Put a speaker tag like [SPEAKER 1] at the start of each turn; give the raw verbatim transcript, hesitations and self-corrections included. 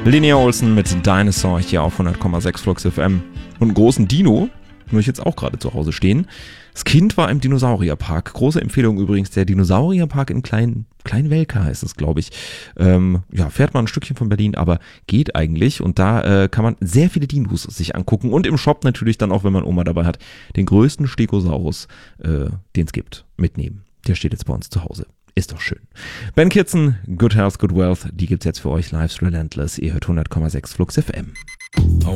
[SPEAKER 1] Linnea Olsen mit Dinosaur hier auf hundert Komma sechs Flux F M. Und einen großen Dino muss ich jetzt auch gerade zu Hause stehen. Das Kind war im Dinosaurierpark. Große Empfehlung übrigens, der Dinosaurierpark in Klein, Kleinwelka heißt es, glaube ich. Ähm, ja, fährt man ein Stückchen von Berlin, aber geht eigentlich. Und da äh, kann man sehr viele Dinos sich angucken. Und im Shop natürlich dann auch, wenn man Oma dabei hat, den größten Stegosaurus, äh, den es gibt, mitnehmen. Der steht jetzt bei uns zu Hause. Ist doch schön. Ben Kitson, Good Health, Good Wealth, die gibt's jetzt für euch. Life's Relentless. Ihr hört hundert Komma sechs Flux F M.